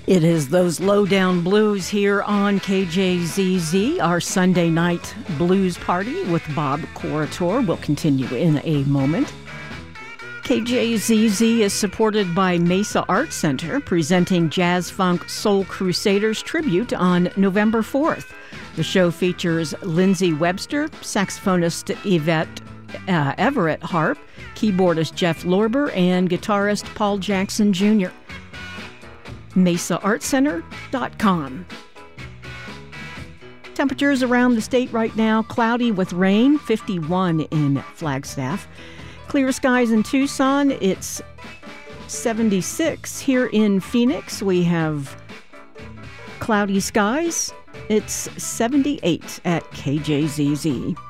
It is those lowdown blues here on KJZZ, our Sunday night blues party with Bob Corritore will continue in a moment. KJZZ is supported by Mesa Art Center, presenting Jazz Funk Soul Crusaders tribute on November 4th. The show features Lindsey Webster, saxophonist Yvette Everett harp, keyboardist Jeff Lorber, and guitarist Paul Jackson Jr. MesaArtCenter.com. Temperatures around the state right now, cloudy with rain, 51 in Flagstaff. Clear skies in Tucson, it's 76. Here in Phoenix, we have cloudy skies. It's 78 at KJZZ.